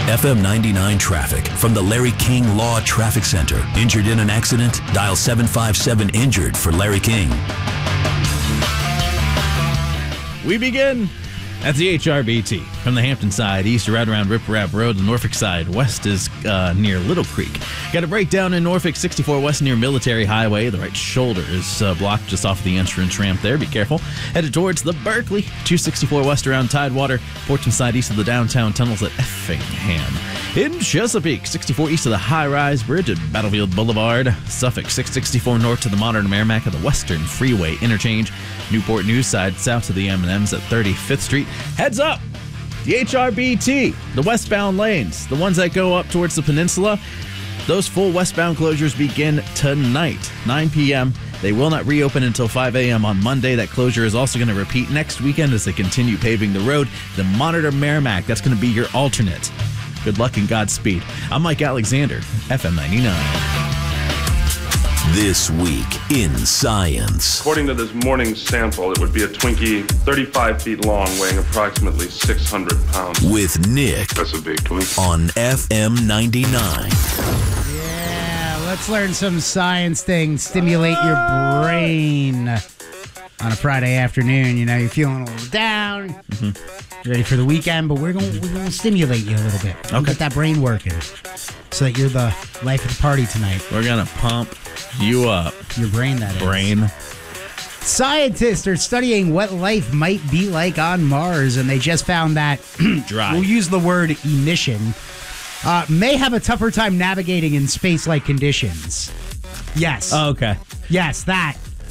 FM 99 traffic from the Larry King Law Traffic Center. Injured in an accident? Dial 757-INJURED for Larry King. We begin at the HRBT. From the Hampton side, east right around Rip Rap Road. The Norfolk side, west is near Little Creek. Got a breakdown in Norfolk, 64 west near Military Highway. The right shoulder is blocked just off the entrance ramp there. Be careful. Headed towards the Berkeley, 264 west around Tidewater. Fortune side east of the downtown tunnels at Effingham. In Chesapeake, 64 east of the high-rise bridge at Battlefield Boulevard. Suffolk, 664 north to the modern Merrimack at the Western Freeway interchange. Newport News side south to the M&Ms at 35th Street. Heads up! The HRBT, the westbound lanes, the ones that go up towards the peninsula, those full westbound closures begin tonight, 9 p.m. They will not reopen until 5 a.m. on Monday. That closure is also going to repeat next weekend as they continue paving the road. The Monitor Merrimack, that's going to be your alternate. Good luck and Godspeed. I'm Mike Alexander, FM 99. This week in science. According to this morning's sample, it would be a Twinkie 35 feet long, weighing approximately 600 pounds. With Nick. That's a big Twinkie. On FM 99. Yeah, let's learn some science things, stimulate your brain on a Friday afternoon. You know, you're feeling a little down, you're ready for the weekend, but we're going to stimulate you a little bit. Okay. Get that brain working so that you're the life of the party tonight. We're going to pump you up. Your brain, that is. Brain. Scientists are studying what life might be like on Mars, and they just found that, Dry. we'll use the word emission, may have a tougher time navigating in space-like conditions. Yes. Oh, okay. Yes, that.